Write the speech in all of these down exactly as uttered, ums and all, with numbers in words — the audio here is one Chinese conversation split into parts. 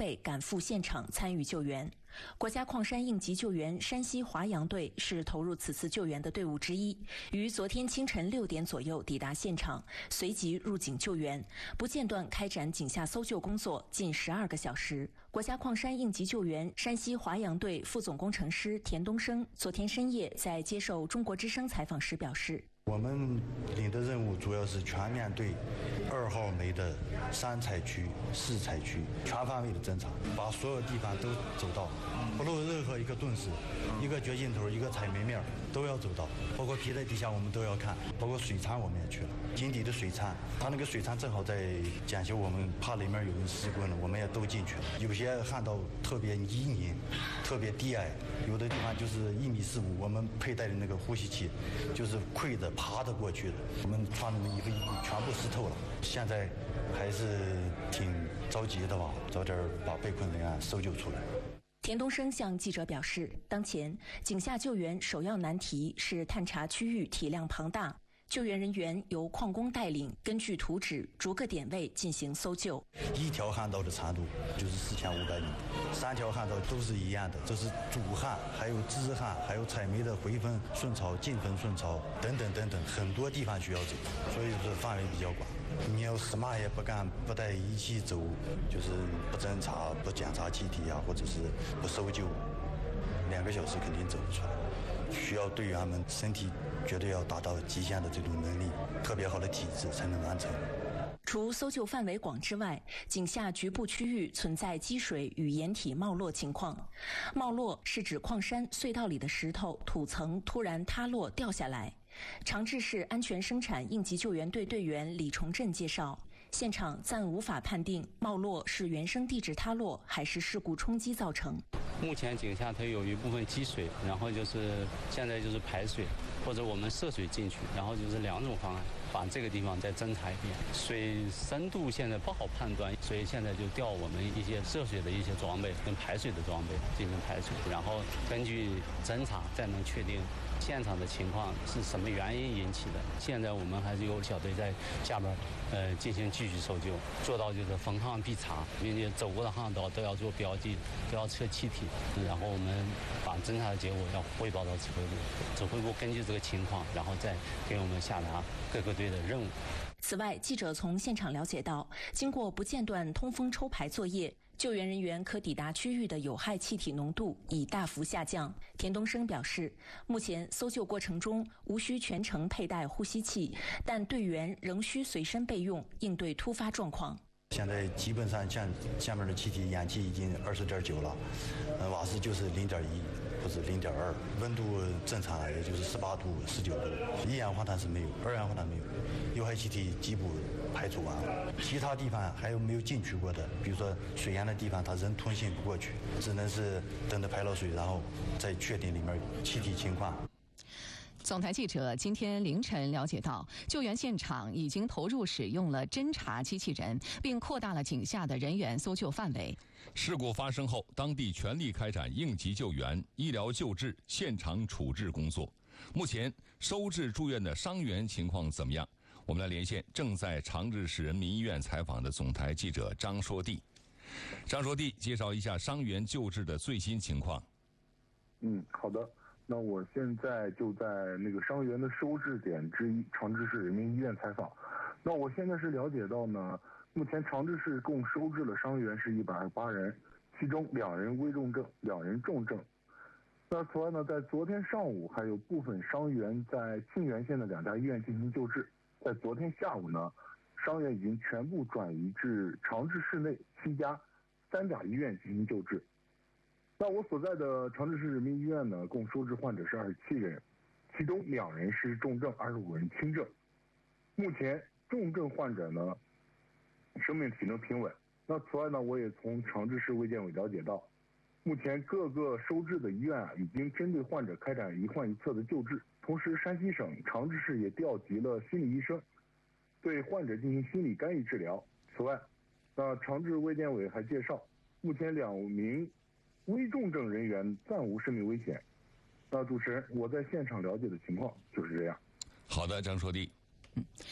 备赶赴现场参与救援。国家矿山应急救援山西华阳队是投入此次救援的队伍之一，于昨天清晨六点左右抵达现场，随即入井救援，不间断开展井下搜救工作近十二个小时。国家矿山应急救援山西华阳队副总工程师田东升昨天深夜在接受中国之声采访时表示， 我们领的任务主要是全面对二号煤的三采区、四采区全范围的侦查，把所有地方都走到，不漏任何一个盾石、一个掘进头、一个采煤面都要走到，包括皮在地下我们都要看，包括水舱我们也去了，井底的水舱，它那个水舱正好在检修，我们怕里面有人失温了，我们也都进去了。有些旱道特别泥泞、特别低矮，有的地方就是一米四五，我们佩戴的那个呼吸器就是跪着爬着过去的，我们穿的衣服全部湿透了，现在还是挺着急的吧，早点把被困人员搜救出来。 田东升向记者表示，当前井下救援首要难题是探查区域体量庞大，救援人员由矿工带领，根据图纸逐个点位进行搜救。 一条旱道的长度就是四千五百米，三条旱道都是一样的，这是主旱，还有支旱，还有采煤的回分顺潮、进分顺潮等等等等，很多地方需要走，所以说范围比较广。你要什么也不干，不带仪器走，就是不侦查、不检查气体啊，或者是不搜救，两个小时肯定走不出来。需要队员们身体绝对要达到极限的这种能力，特别好的体质才能完成。 除搜救范围广之外，井下局部区域存在积水与岩体冒落情况。冒落是指矿山隧道里的石头、土层突然塌落掉下来。长治市安全生产应急救援队队员李崇振介绍，现场暂无法判定冒落是原生地质塌落还是事故冲击造成。 目前井下它有一部分积水，然后就是现在就是排水，或者我们涉水进去，然后就是两种方案，把这个地方再侦查一遍。水深度现在不好判断，所以现在就调我们一些涉水的一些装备跟排水的装备进行排水，然后根据侦查再能确定现场的情况是什么原因引起的。现在我们还是有小队在下边呃进行继续搜救，做到就是逢항必查，并且走过的巷道都要做标记，都要测气体，然后我们把侦查的结果要汇报到指挥部，指挥部根据这个情况，然后再给我们下达各个队的任务。 此外，记者从现场了解到，经过不间断通风抽排作业，救援人员可抵达区域的有害气体浓度已大幅下降。田东升表示，目前搜救过程中无需全程佩戴呼吸器，但队员仍需随身备用，应对突发状况。 现在基本上像下面的气体氧气已经二十点九了，呃，瓦斯就是零点一或者零点二，温度正常也就是十八度、十九度，一氧化碳是没有，二氧化碳没有，有害气体基本排除完了。其他地方还有没有进去过的，比如说水源的地方，它人通信不过去，只能是等着排了水，然后再确定里面气体情况。 总台记者今天凌晨了解到，救援现场已经投入使用了侦察机器人，并扩大了井下的人员搜救范围。 事故发生后，当地全力开展应急救援、医疗救治、现场处置工作。目前收治住院的伤员情况怎么样？我们来连线正在长治市人民医院采访的总台记者张硕娣。张硕娣，介绍一下伤员救治的最新情况。 嗯，好的。那我现在就在那个伤员的收治点之一长治市人民医院采访。那我现在是了解到呢，目前长治市共收治了伤员是一百二十八人，其中两人危重症，两人重症。那此外呢，在昨天上午还有部分伤员在沁源县的两家医院进行救治。在昨天下午呢，伤员已经全部转移至长治市内七家三甲医院进行救治。那我所在的长治市人民医院呢，共收治患者是二十七人，其中两人是重症，二十五人轻症。目前重症患者呢，生命体征平稳。那此外呢，我也从长治市卫健委了解到，目前各个收治的医院啊，已经针对患者开展一患一策的救治。同时，山西省长治市也调集了心理医生，对患者进行心理干预治疗。此外，那长治卫健委还介绍，目前两名危重症人员暂无生命危险。那主持人，我在现场了解的情况就是这样。 好的，张硕娣。 嗯，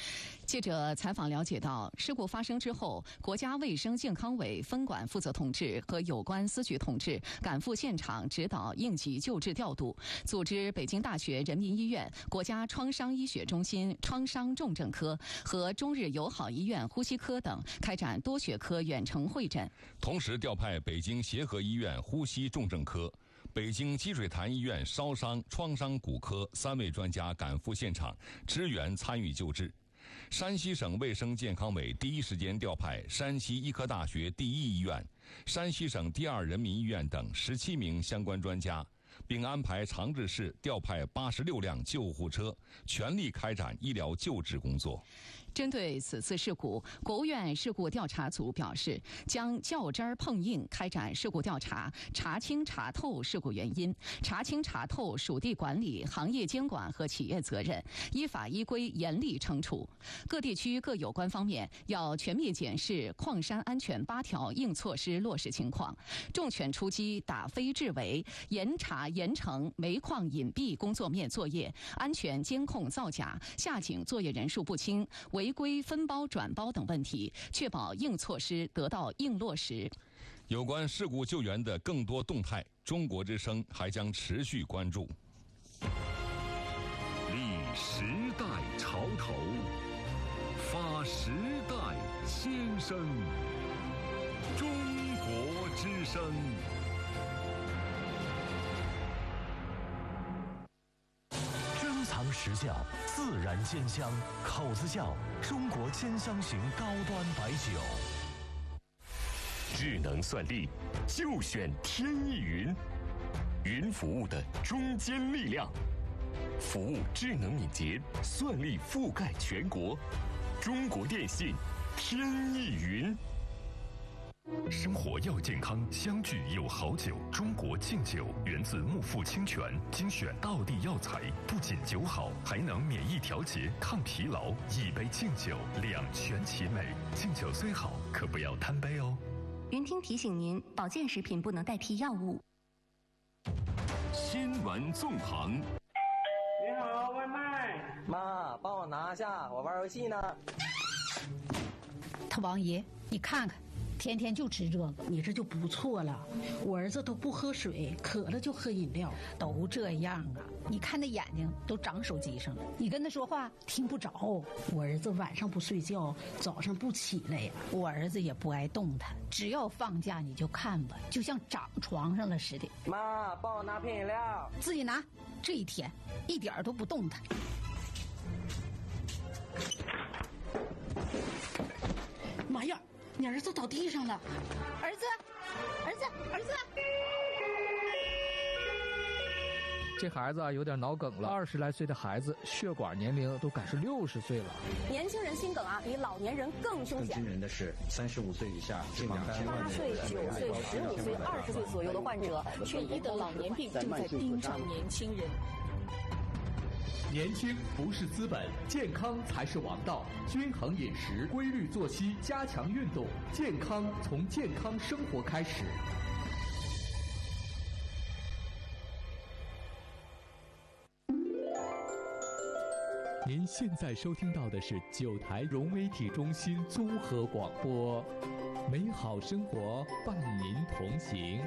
记者采访了解到，事故发生之后，国家卫生健康委分管负责同志和有关司局同志赶赴现场指导应急救治调度，组织北京大学人民医院、国家创伤医学中心创伤重症科和中日友好医院呼吸科等开展多学科远程会诊， 同时调派北京协和医院呼吸重症科、北京积水潭医院烧伤创伤骨科三位专家赶赴现场支援参与救治。山西省卫生健康委第一时间调派山西医科大学第一医院、山西省第二人民医院等十七名相关专家，并安排长治市调派八十六辆救护车，全力开展医疗救治工作。 针对此次事故，国务院事故调查组表示，将较真儿碰硬开展事故调查，查清查透事故原因，查清查透属地管理、行业监管和企业责任，依法依规严厉惩处。各地区各有关方面要全面检视矿山安全八条硬措施落实情况，重拳出击打非治伪，严查严惩煤矿隐蔽工作面作业、安全监控造假、下井作业人数不清、违规分包转包等问题，确保硬措施得到硬落实。 有关事故救援的更多动态，中国之声还将持续关注。 立时代潮头，发时代先声。中国之声。 珍藏实窖，自然鲜香，口子窖中国兼香型高端白酒。 智能算力，就选天翼云，云服务的中坚力量，服务智能敏捷，算力覆盖全国。中国电信，天翼云。 生活要健康，相聚有好酒。中国敬酒源自木富清泉，精选道地药材，不仅酒好，还能免疫调节、抗疲劳。一杯敬酒，两全其美。敬酒虽好，可不要贪杯哦。 云听提醒您，保健食品不能代替药物。 新闻纵横。 你好，外卖。 妈，帮我拿下，我玩游戏呢。 他王爷，你看看。天天就吃这个，你这就不错了。我儿子都不喝水，渴了就喝饮料，都这样啊。你看那眼睛都长手机上了，你跟他说话听不着。我儿子晚上不睡觉，早上不起来呀。我儿子也不爱动弹，只要放假你就看吧，就像长床上了似的。 妈，帮我拿瓶饮料。 自己拿。这一天一点都不动弹。妈呀！你儿子倒地上了，儿子，儿子，儿子！ 这孩子啊有点脑梗了，二十来岁的孩子，血管年龄都赶是六十岁了。 年轻人心梗啊，比老年人更凶险。 更惊人的是，三十五岁以下近两千万人。 八岁、九岁、十五岁、二十岁左右的患者，缺医的老年病正在盯上年轻人。 年轻不是资本，健康才是王道。均衡饮食，规律作息，加强运动，健康从健康生活开始。您现在收听到的是九台融媒体中心综合广播，美好生活伴您同行。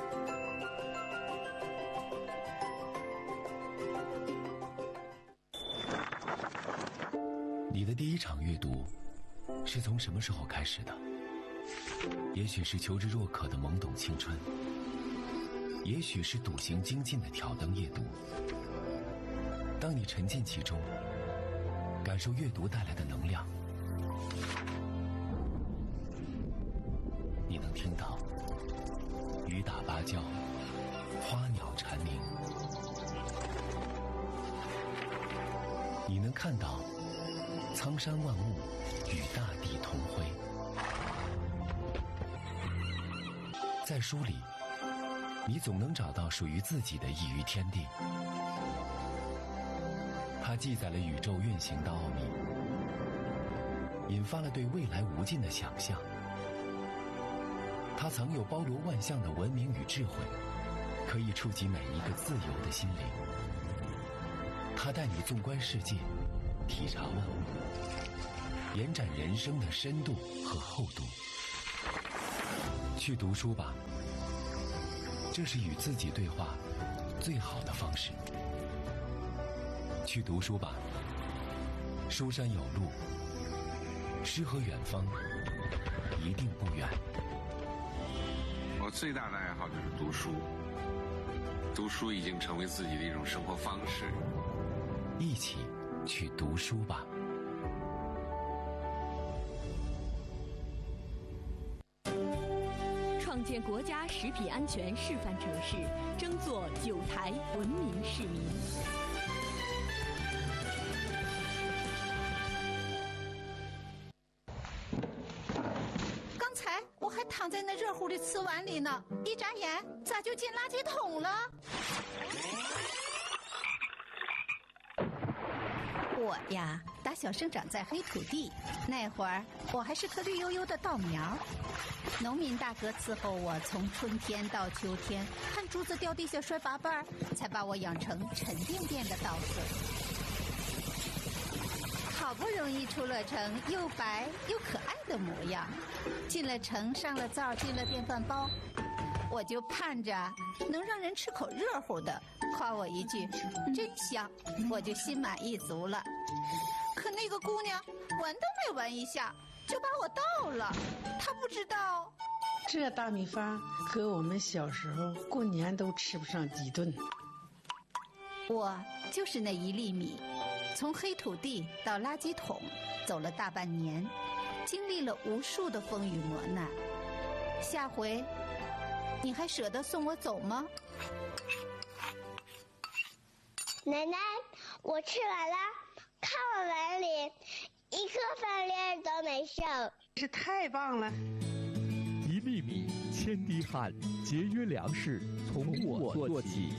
你的第一场阅读是从什么时候开始的？也许是求知若渴的懵懂青春，也许是笃行精进的挑灯夜读。当你沉浸其中，感受阅读带来的能量，你能听到雨打芭蕉，花鸟蝉鸣，你能看到苍山万物与大地同辉。在书里，你总能找到属于自己的一隅天地。它记载了宇宙运行的奥秘，引发了对未来无尽的想象。它藏有包罗万象的文明与智慧，可以触及每一个自由的心灵。它带你纵观世界，体察万物。 延展人生的深度和厚度。去读书吧，这是与自己对话最好的方式。去读书吧，书山有路，诗和远方一定不远。 我最大的爱好就是读书，读书已经成为自己的一种生活方式。 一起去读书吧。 创建国家食品安全示范城市，争做九台文明市民。 刚才我还躺在那热乎的瓷碗里呢，一眨眼咋就进垃圾桶了？我呀，打小生长在黑土地，那会儿我还是棵绿油油的稻苗。农民大哥伺候我从春天到秋天，看竹子掉地下摔八瓣，才把我养成沉甸甸的稻穗。好不容易出了城，又白又可爱的模样，进了城，上了灶，进了电饭煲，我就盼着能让人吃口热乎的，夸我一句真香，我就心满意足了。可那个姑娘闻都没闻一下就把我倒了，她不知道这大米饭和我们小时候过年都吃不上几顿。 我就是那一粒米，从黑土地到垃圾桶走了大半年，经历了无数的风雨磨难。下回你还舍得送我走吗？ 奶奶，我吃完了，看我碗里一颗饭粒都没剩， 是太棒了。 一粒米，千滴汗，节约粮食，从我做起。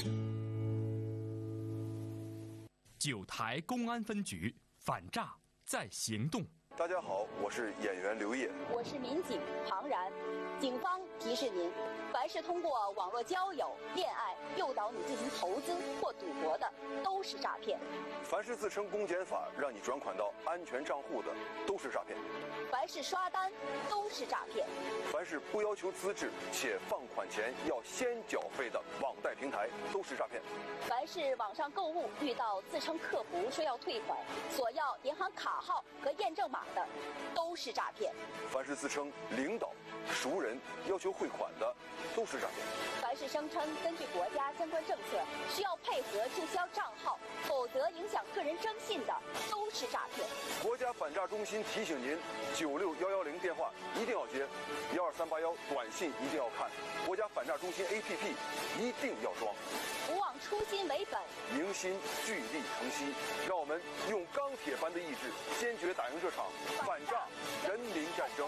九台公安分局反诈在行动。 大家好，我是演员刘烨， 我是民警庞然。警方提示您，凡是通过网络交友、恋爱诱导你进行投资或赌博的，都是诈骗。 凡是自称公检法让你转款到安全账户的，都是诈骗。 凡是刷单，都是诈骗。 凡是不要求资质且放款前要先缴费的网贷平台，都是诈骗。 凡是网上购物遇到自称客服说要退款，索要银行卡号和验证码的，都是诈骗。 凡是自称领导、熟人要求汇款的，都是诈骗。 凡是声称根据国家相关政策需要配合注销账号，否则影响个人征信的，都是诈骗。 国家反诈中心提醒您：九六幺幺零电话一定要接，幺二三八幺短信一定要看，国家反诈中心 A P P 一定要装。 不忘初心为本， 凝心聚力成溪，让我们用钢铁般的意志，坚决打赢这场反诈人民战争。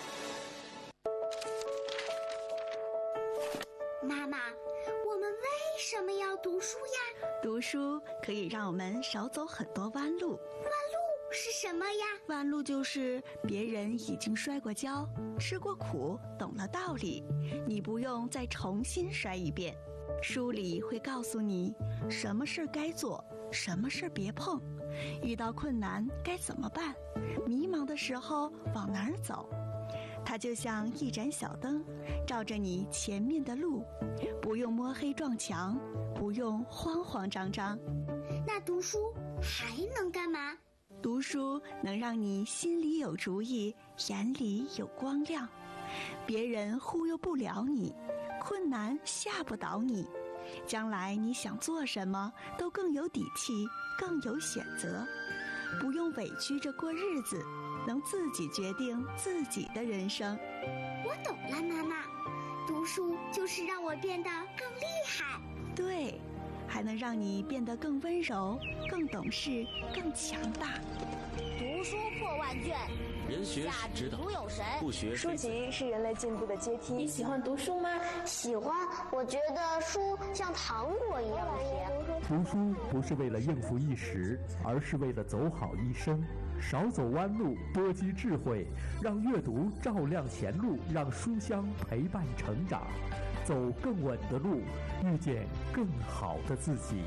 妈妈，我们为什么要读书呀？ 读书可以让我们少走很多弯路。 弯路是什么呀？ 弯路就是别人已经摔过跤、吃过苦、懂了道理，你不用再重新摔一遍。书里会告诉你什么事该做，什么事别碰，遇到困难该怎么办，迷茫的时候往哪儿走。它就像一盏小灯，照着你前面的路，不用摸黑撞墙，不用慌慌张张。 那读书还能干嘛？ 读书能让你心里有主意，眼里有光亮，别人忽悠不了你，困难吓不倒你，将来你想做什么都更有底气，更有选择，不用委屈着过日子，能自己决定自己的人生。 我懂了，妈妈，读书就是让我变得更厉害。 对，还能让你变得更温柔，更懂事，更强大。 读书破万卷， 人学是指导，不学书籍是人类进步的阶梯。 你喜欢读书吗？喜欢，我觉得书像糖果一样甜。 读书不是为了应付一时，而是为了走好一生。少走弯路，多积智慧，让阅读照亮前路，让书香陪伴成长，走更稳的路，遇见更好的自己。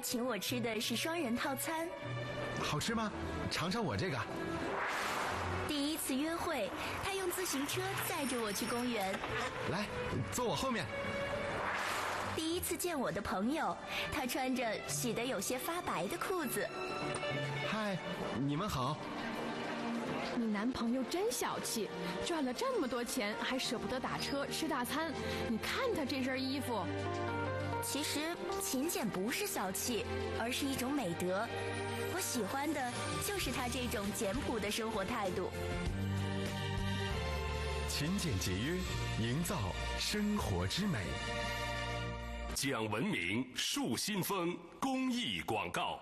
请我吃的是双人套餐。 好吃吗？尝尝我这个。 第一次约会，他用自行车载着我去公园。 来，坐我后面。 第一次见我的朋友，他穿着洗得有些发白的裤子。 嗨，你们好。 你男朋友真小气，赚了这么多钱还舍不得打车吃大餐。你看他这身衣服。 其实勤俭不是小气，而是一种美德。我喜欢的就是他这种简朴的生活态度。 勤俭节约，营造生活之美。 讲文明树新风公益广告。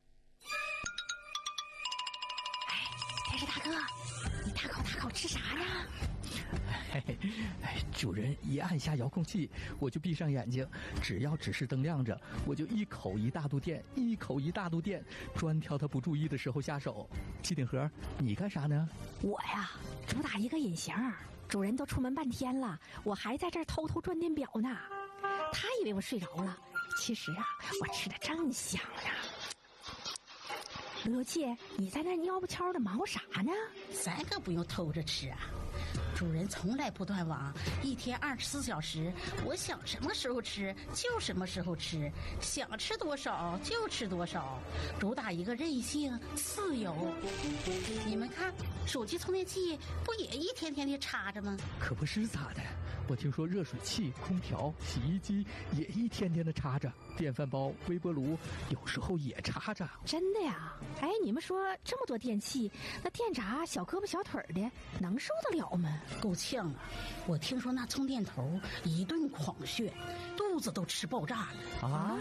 电视大哥，你大口大口吃啥呢？ 嘿嘿，哎，主人一按下遥控器，我就闭上眼睛，只要指示灯亮着，我就一口一大肚电，一口一大肚电，专挑他不注意的时候下手。机顶盒，你干啥呢？ 我呀，主打一个隐形，主人都出门半天了，我还在这儿偷偷转电表呢。他以为我睡着了，其实啊，我吃的正香呢。罗姐，你在那蔫不悄的忙活啥呢？ 咱可不用偷着吃啊，主人从来不断网，一天二十四小时，我想什么时候吃就什么时候吃，想吃多少就吃多少，主打一个任性自由。你们看，手机充电器不也一天天的插着吗？ 可不是咋的，我听说热水器、空调、洗衣机也一天天的插着，电饭煲、微波炉有时候也插着。 真的呀？哎，你们说这么多电器，那电闸小胳膊小腿的能受得了吗？ 够呛啊！我听说那充电头一顿狂炫，肚子都吃爆炸了啊！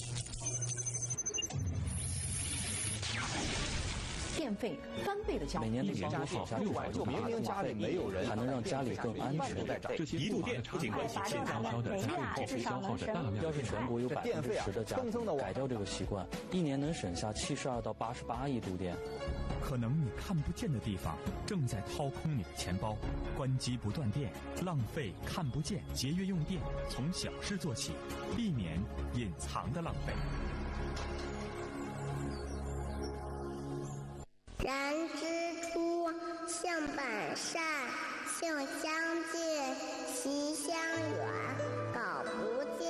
电费翻倍的交， 每年的年多少六百就明明家里没有人，还能让家里更安全。 这些一度电不仅关系健康消的，还耗费消耗着大量。 要是全国有百分之十的家庭改掉这个习惯，一年能省下七十二到八十八亿度电。 可能你看不见的地方正在掏空你的钱包，关机不断电，浪费看不见，节约用电，从小事做起，避免隐藏的浪费。 人之初，性本善，性相近，习相远，苟不教。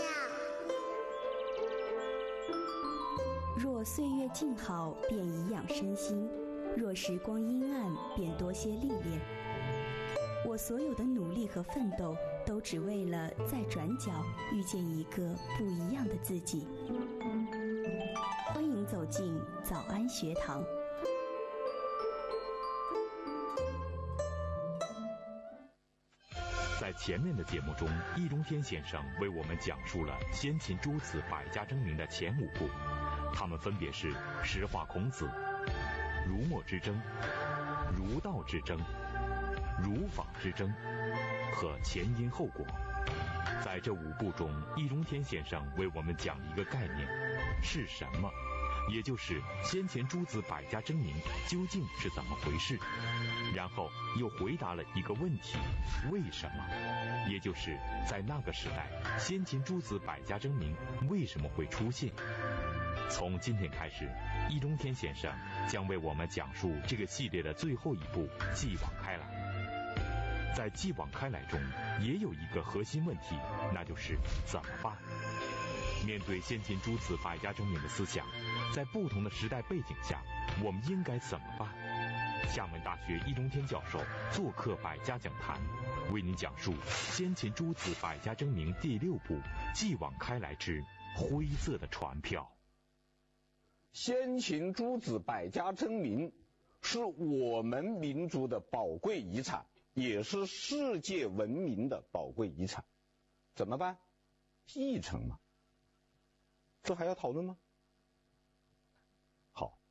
若岁月静好，便颐养身心；若时光阴暗，便多些历练。我所有的努力和奋斗，都只为了在转角遇见一个不一样的自己。欢迎走进早安学堂。 在前面的节目中，易中天先生为我们讲述了先秦诸子百家争鸣的前五部，他们分别是石化孔子、儒墨之争、儒道之争、儒法之争和前因后果。在这五部中，易中天先生为我们讲了一个概念，是什么，也就是先前诸子百家争鸣究竟是怎么回事，然后又回答了一个问题，为什么，也就是在那个时代，先秦诸子百家争鸣为什么会出现。从今天开始，易中天先生将为我们讲述这个系列的最后一部继往开来。在继往开来中，也有一个核心问题，那就是怎么办。面对先秦诸子百家争鸣的思想，在不同的时代背景下，我们应该怎么办？厦门大学易中天教授做客百家讲坛，为您讲述先秦诸子百家争鸣第六部继往开来之灰色的船票。 先秦诸子百家争鸣是我们民族的宝贵遗产，也是世界文明的宝贵遗产。怎么办？继承嘛，这还要讨论吗？好，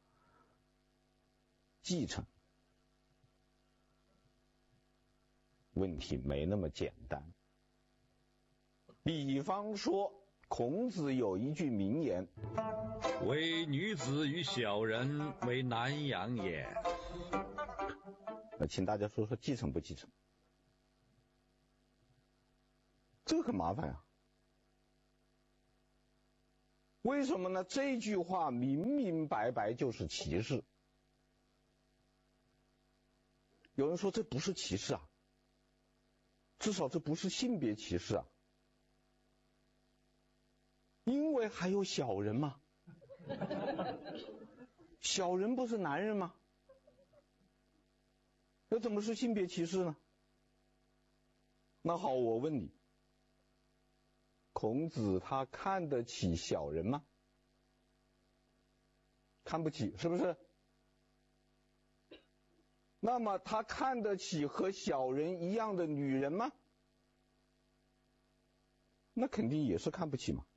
继承问题没那么简单。比方说，孔子有一句名言： 唯女子与小人，为难养也。 那请大家说说继承不继承？这个很麻烦啊。 为什么呢？这句话明明白白就是歧视。有人说这不是歧视啊，至少这不是性别歧视啊，因为还有小人嘛。小人不是男人吗？那怎么是性别歧视呢？那好，我问你，孔子他看得起小人吗？看不起，是不是？那么他看得起和小人一样的女人吗？那肯定也是看不起嘛。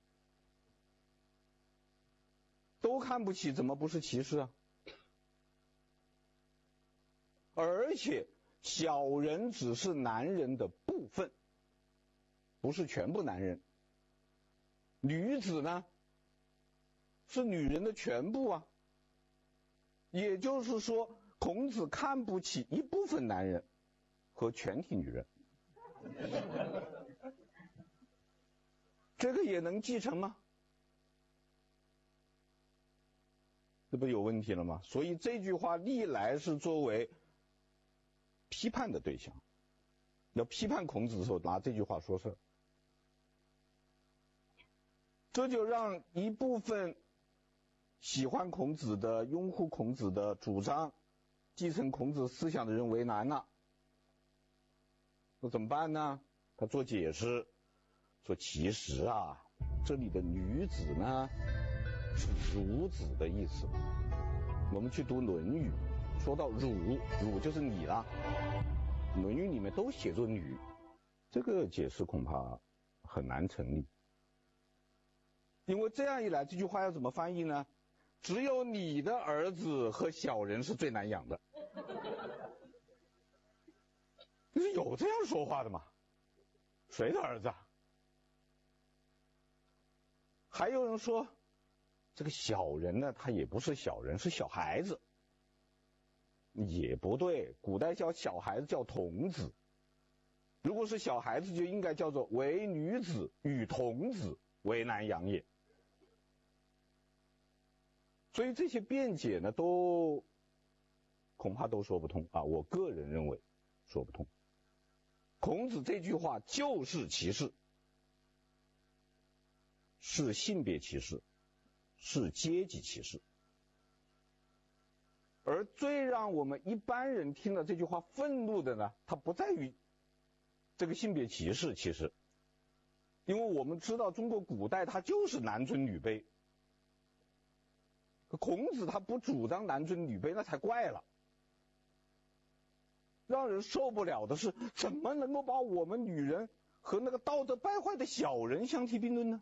都看不起，怎么不是歧视啊？而且小人只是男人的部分，不是全部男人。女子呢，是女人的全部啊。也就是说，孔子看不起一部分男人和全体女人。这个也能继承吗？这不有问题了吗？所以这句话历来是作为批判的对象，要批判孔子的时候拿这句话说事儿，这就让一部分喜欢孔子的、拥护孔子的、主张继承孔子思想的人为难了。那怎么办呢？他做解释说，其实啊，这里的女子呢是孺子的意思。我们去读《论语》，说到孺，孺就是你了，《论语》里面都写作女，这个解释恐怕很难成立。因为这样一来，这句话要怎么翻译呢？只有你的儿子和小人是最难养的。就是有这样说话的吗？谁的儿子啊？还有人说，这个小人呢，他也不是小人，是小孩子。也不对，古代叫小孩子叫童子，如果是小孩子，就应该叫做为女子与童子为难养也。所以这些辩解呢，都恐怕都说不通啊！我个人认为说不通。孔子这句话就是歧视，是性别歧视，是阶级歧视。而最让我们一般人听了这句话愤怒的呢，它不在于这个性别歧视，其实，因为我们知道中国古代它就是男尊女卑，孔子他不主张男尊女卑，那才怪了。让人受不了的是，怎么能够把我们女人和那个道德败坏的小人相提并论呢？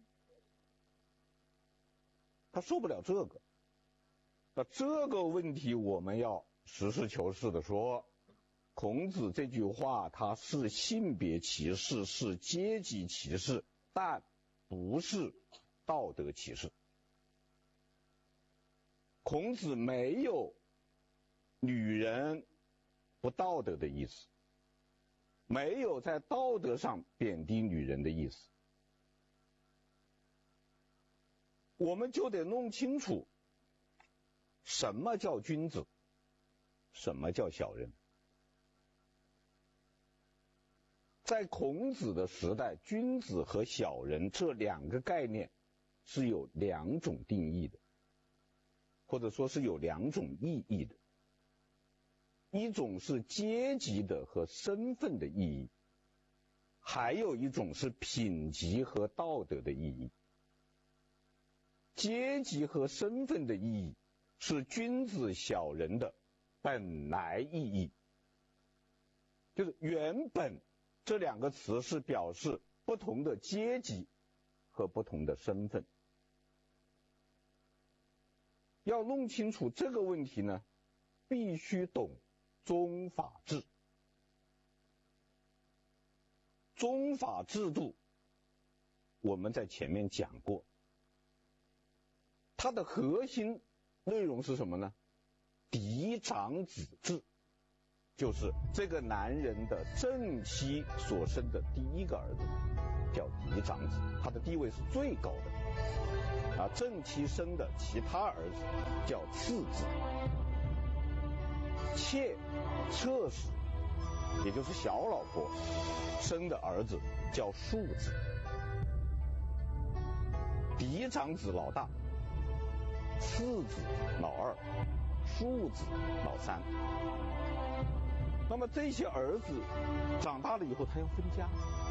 他受不了这个。那这个问题我们要实事求是的说，孔子这句话它是性别歧视，是阶级歧视，但不是道德歧视。孔子没有女人不道德的意思，没有在道德上贬低女人的意思。我们就得弄清楚什么叫君子，什么叫小人。在孔子的时代，君子和小人这两个概念是有两种定义的，或者说是有两种意义的。一种是阶级的和身份的意义，还有一种是品级和道德的意义。阶级和身份的意义是君子小人的本来意义，就是原本这两个词是表示不同的阶级和不同的身份。要弄清楚这个问题呢，必须懂宗法制。宗法制度我们在前面讲过，它的核心内容是什么呢？嫡长子制，就是这个男人的正妻所生的第一个儿子叫嫡长子，他的地位是最高的。 啊，正妻生的其他儿子叫次子，妾侧室，也就是小老婆生的儿子叫庶子，嫡长子老大，次子老二，庶子老三。那么这些儿子长大了以后，他要分家，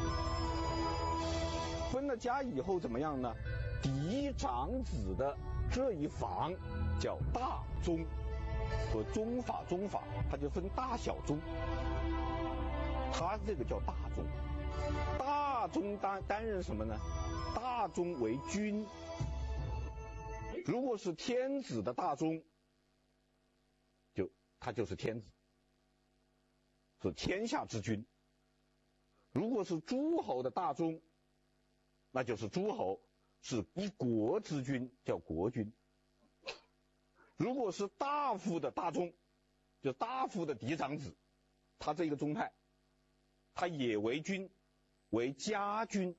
分了家以后怎么样呢？嫡长子的这一房叫大宗，和宗法宗法，它就分大小宗，他这个叫大宗。大宗担担任什么呢？大宗为君，如果是天子的大宗，就他就是天子，是天下之君；如果是诸侯的大宗，那就是诸侯，是一国之君，叫国君；如果是大夫的大宗，就大夫的嫡长子，他这个宗派，他也为君，为家君。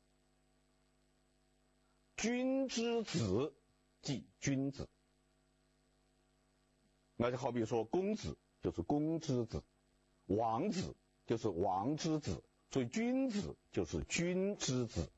君之子即君子，那就好比说公子就是公之子，王子就是王之子，所以君子就是君之子。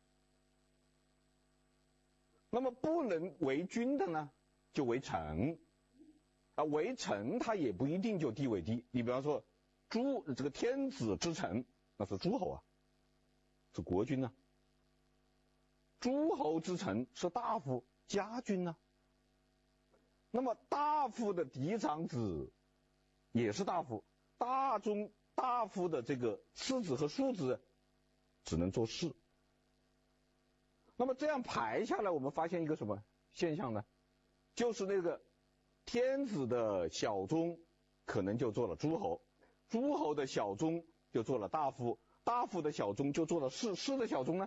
那么不能为君的呢，就为臣，啊，为臣他也不一定就地位低。你比方说诸这个天子之臣，那是诸侯啊，是国君啊。诸侯之臣是大夫家君啊。那么大夫的嫡长子也是大夫，大宗大夫的这个次子和庶子只能做事。那么这样排下来，我们发现一个什么现象呢？就是那个天子的小宗可能就做了诸侯，诸侯的小宗就做了大夫，大夫的小宗就做了士，士的小宗呢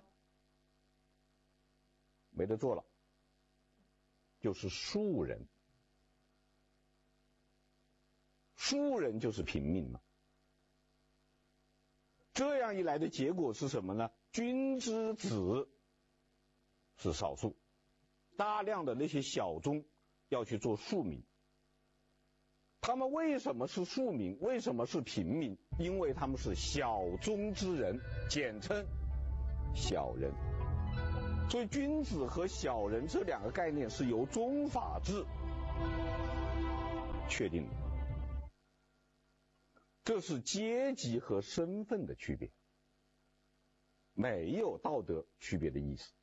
没得做了，就是庶人。庶人就是平民嘛。这样一来的结果是什么呢？君之子是少数，大量的那些小宗要去做庶民。他们为什么是庶民？为什么是平民？因为他们是小宗之人，简称小人。所以君子和小人这两个概念是由宗法制确定的，这是阶级和身份的区别，没有道德区别的意思。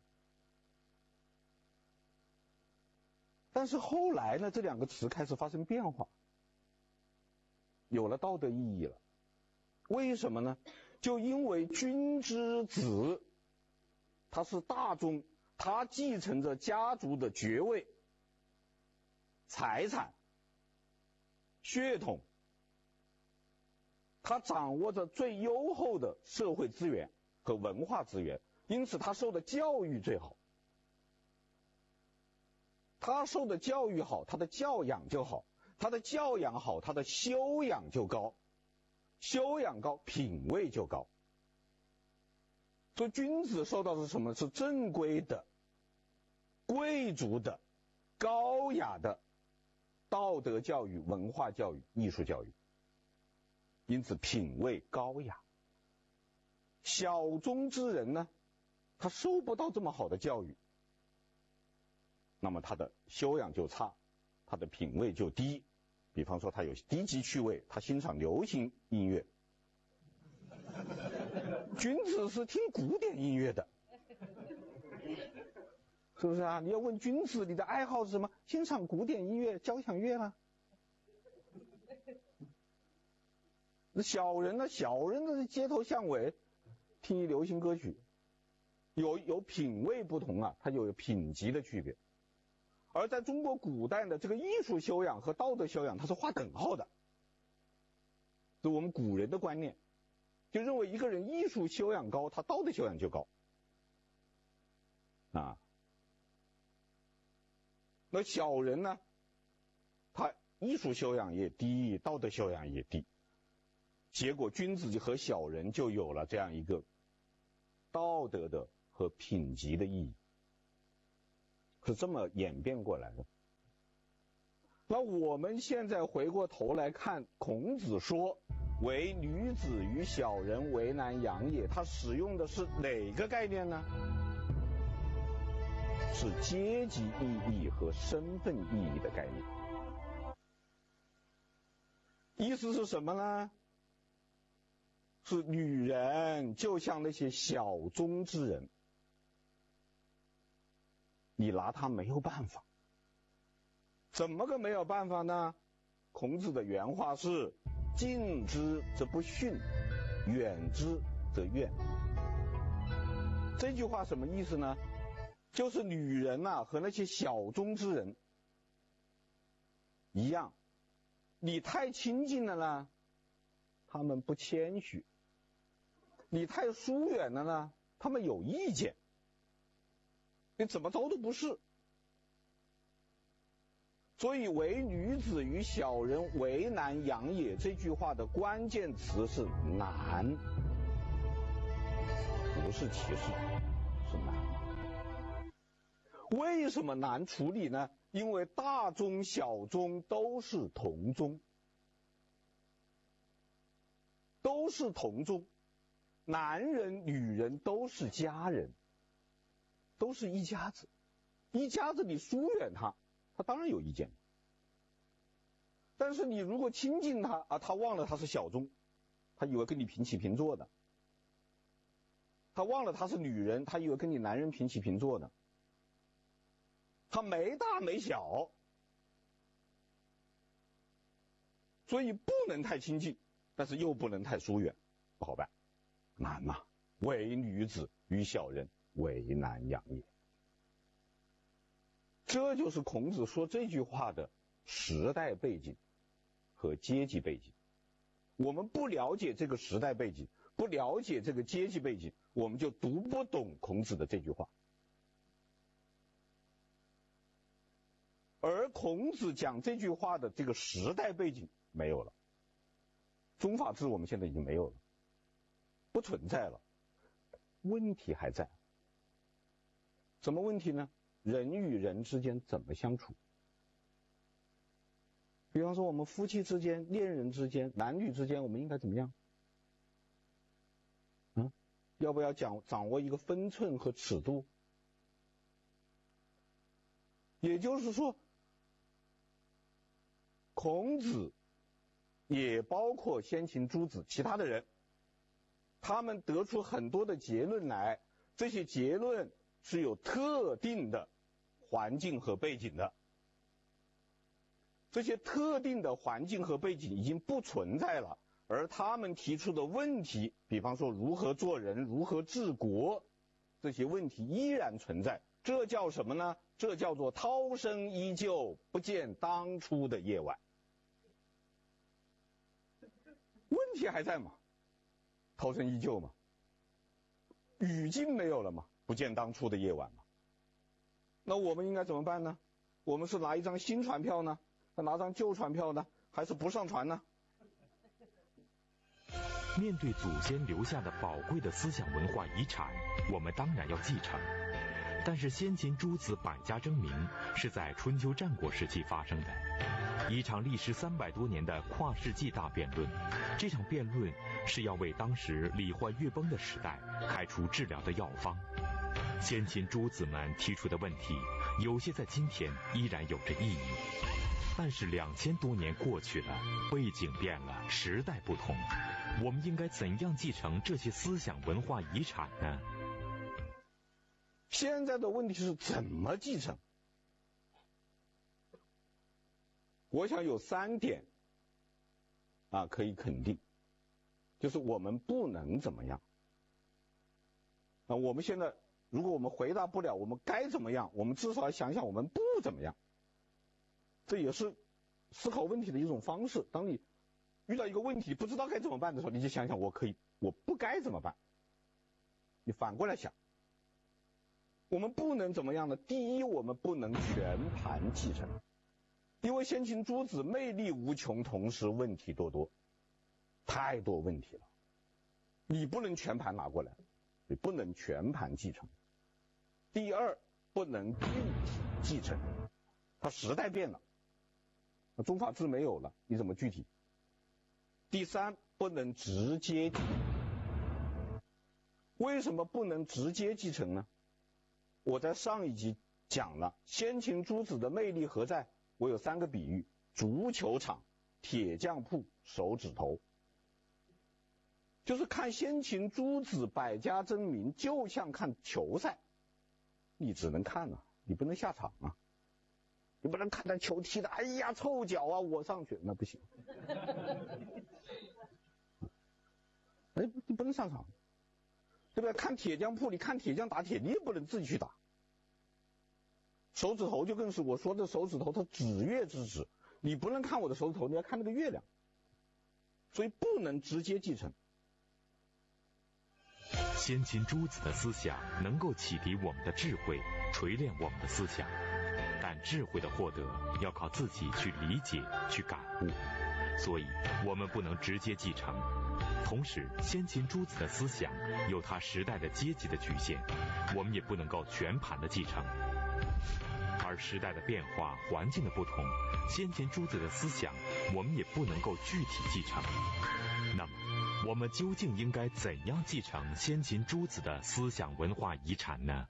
但是后来呢，这两个词开始发生变化，有了道德意义了。为什么呢？就因为君之子他是大宗，他继承着家族的爵位、财产、血统，他掌握着最优厚的社会资源和文化资源，因此他受的教育最好。他受的教育好，他的教养就好，他的教养好，他的修养就高，修养高，品位就高。所以君子受到的是什么？是正规的、贵族的、高雅的道德教育、文化教育、艺术教育，因此品位高雅。小宗之人呢，他受不到这么好的教育，那么他的修养就差，他的品位就低。比方说他有低级趣味，他欣赏流行音乐，君子是听古典音乐的，是不是啊？你要问君子你的爱好是什么？欣赏古典音乐、交响乐啦。那小人呢？小人的街头巷尾听流行歌曲，有有品位不同啊，它有品级的区别。而在中国古代的这个艺术修养和道德修养，它是划等号的。是我们古人的观念，就认为一个人艺术修养高，他道德修养就高。啊，那小人呢，他艺术修养也低，道德修养也低，结果君子和小人就有了这样一个道德的和品级的意义。 是这么演变过来的。那我们现在回过头来看，孔子说为女子与小人为难养也，他使用的是哪个概念呢？是阶级意义和身份意义的概念。意思是什么呢？是女人就像那些小宗之人，你拿她没有办法。怎么个没有办法呢？孔子的原话是近之则不逊，远之则怨。这句话什么意思呢？就是女人啊和那些小宗之人一样，你太亲近了呢，他们不谦虚；你太疏远了呢，他们有意见。你怎么着都不是。所以为女子与小人为难养也这句话的关键词是难，不是歧视，是难。为什么难处理呢？因为大宗小宗都是同宗，都是同宗，男人女人都是家人，都是一家子，一家子你疏远他，他当然有意见。但是你如果亲近他啊，他忘了他是小宗，他以为跟你平起平坐的；他忘了他是女人，他以为跟你男人平起平坐的。他没大没小，所以不能太亲近，但是又不能太疏远，不好办，难呐、啊！为女子与小人为难养也。这就是孔子说这句话的时代背景和阶级背景。我们不了解这个时代背景，不了解这个阶级背景，我们就读不懂孔子的这句话。而孔子讲这句话的这个时代背景没有了，宗法制我们现在已经没有了，不存在了，问题还在。什么问题呢？人与人之间怎么相处？比方说我们夫妻之间、恋人之间、男女之间，我们应该怎么样？嗯，要不要讲掌握一个分寸和尺度？也就是说，孔子也包括先秦诸子其他的人，他们得出很多的结论来，这些结论是有特定的环境和背景的。这些特定的环境和背景已经不存在了，而他们提出的问题，比方说如何做人、如何治国，这些问题依然存在。这叫什么呢？这叫做涛声依旧，不见当初的夜晚。问题还在嘛？涛声依旧嘛？语境没有了嘛？不见当初的夜晚嘛？那我们应该怎么办呢？我们是拿一张新船票呢？拿张旧船票呢？还是不上船呢？ 面对祖先留下的宝贵的思想文化遗产，我们当然要继承。但是先秦诸子百家争鸣是在春秋战国时期发生的，一场历时三百多年的跨世纪大辩论。这场辩论是要为当时礼患乐崩的时代开出治疗的药方。先秦诸子们提出的问题，有些在今天依然有着意义。但是两千多年过去了，背景变了，时代不同，我们应该怎样继承这些思想文化遗产呢？ 现在的问题是怎么继承？我想有三点啊可以肯定，就是我们不能怎么样。啊，我们现在如果我们回答不了我们该怎么样，我们至少要想想我们不怎么样。这也是思考问题的一种方式。当你遇到一个问题不知道该怎么办的时候，你就想想我可以，我不该怎么办。你反过来想，我们不能怎么样呢？第一，我们不能全盘继承，因为先秦诸子魅力无穷，同时问题多多，太多问题了，你不能全盘拿过来，你不能全盘继承。第二，不能具体继承。它时代变了，那宗法制没有了，你怎么具体？第三，不能直接。为什么不能直接继承呢？我在上一集讲了，先秦诸子的魅力何在？我有三个比喻：足球场、铁匠铺、手指头。就是看先秦诸子百家争鸣，就像看球赛，你只能看啊，你不能下场啊，你不能看他球踢的，哎呀臭脚啊，我上去那不行，哎，你不能上场，对不对？看铁匠铺，你看铁匠打铁，你也不能自己去打。手指头就更是，我说的手指头，它指月之指，你不能看我的手指头，你要看那个月亮，所以不能直接继承。 先秦诸子的思想能够启迪我们的智慧，锤炼我们的思想，但智慧的获得要靠自己去理解、去感悟，所以我们不能直接继承。同时，先秦诸子的思想有它时代的阶级的局限，我们也不能够全盘的继承。而时代的变化、环境的不同，先秦诸子的思想我们也不能够具体继承。那么我们究竟应该怎样继承先秦诸子的思想文化遗产呢？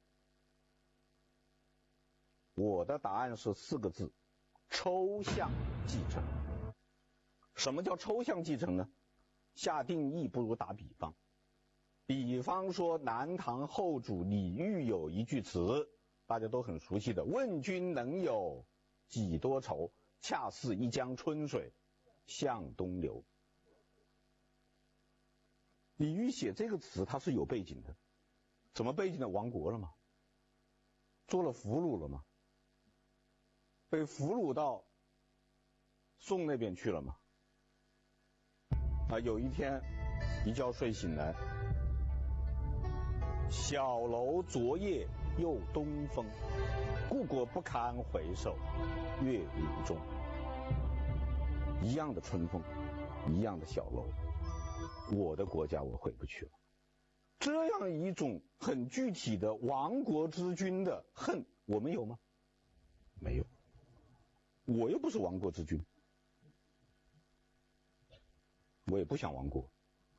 我的答案是四个字：抽象继承。什么叫抽象继承呢？下定义不如打比方。比方说南唐后主李煜有一句词，大家都很熟悉的：问君能有几多愁，恰似一江春水向东流。李煜写这个词他是有背景的，什么背景呢？亡国了吗？做了俘虏了吗？被俘虏到宋那边去了吗？啊，有一天一觉睡醒来，小楼昨夜又东风，故国不堪回首月明中。一样的春风，一样的小楼，我的国家我回不去了。这样一种很具体的亡国之君的恨，我们有吗？没有。我又不是亡国之君，我也不想亡国。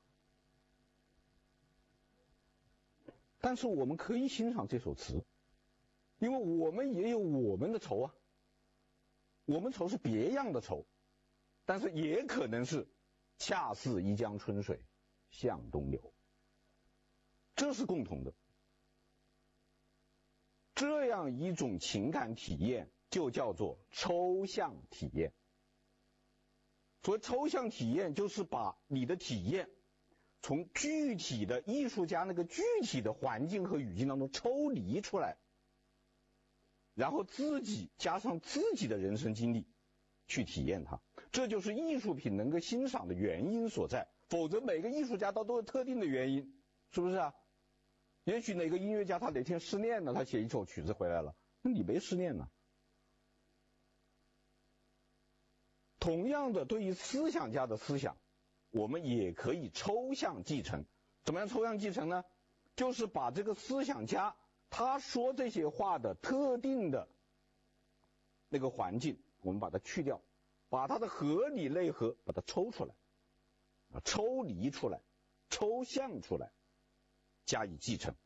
但是我们可以欣赏这首词，因为我们也有我们的愁啊。我们愁是别样的愁，但是也可能是恰似一江春水向东流，这是共同的。这样一种情感体验就叫做抽象体验。所谓抽象体验，就是把你的体验从具体的艺术家那个具体的环境和语境当中抽离出来，然后自己加上自己的人生经历去体验它，这就是艺术品能够欣赏的原因所在。否则每个艺术家都都有特定的原因，是不是啊？也许哪个音乐家他哪天失恋了，他写一首曲子回来了，那你没失恋呢。同样的，对于思想家的思想，我们也可以抽象继承。怎么样抽象继承呢？就是把这个思想家他说这些话的特定的那个环境，我们把它去掉，把它的合理内核把它抽出来，抽离出来，抽象出来，加以继承。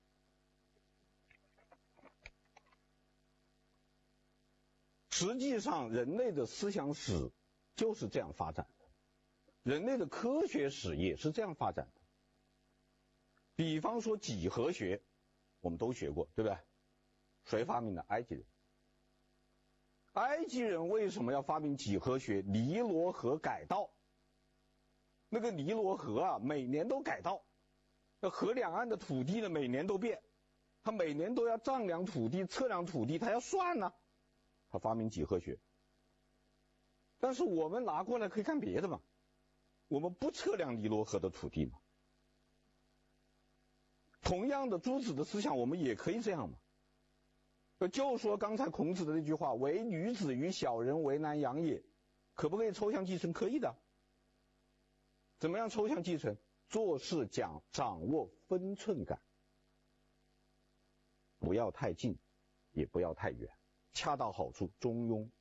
实际上人类的思想史就是这样发展的，人类的科学史也是这样发展的。比方说几何学，我们都学过，对不对？谁发明的？埃及人。埃及人为什么要发明几何学？尼罗河改道。那个尼罗河啊，每年都改道，那河两岸的土地呢，每年都变，他每年都要丈量土地、测量土地，他要算呢、啊。他发明几何学。但是我们拿过来可以看别的嘛，我们不测量尼罗河的土地嘛。同样的，诸子的思想我们也可以这样嘛。就说刚才孔子的那句话，唯女子与小人为难养也，可不可以抽象继承？可以的。怎么样抽象继承？做事讲掌握分寸感，不要太近，也不要太远。 恰到好处，中庸。